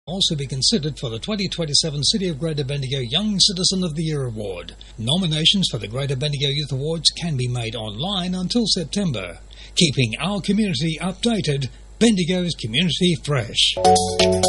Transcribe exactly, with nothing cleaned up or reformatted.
also be considered for the twenty twenty-seven City of Greater Bendigo Young Citizen of the Year Award. Nominations for the Greater Bendigo Youth Awards can be made online until September. Keeping our community updated, Bendigo's Community Fresh.